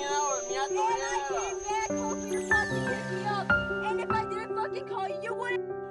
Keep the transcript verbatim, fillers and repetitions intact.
hour, mi And I came back hoping to fucking pick me up. And if I didn't fucking call you, you wouldn't.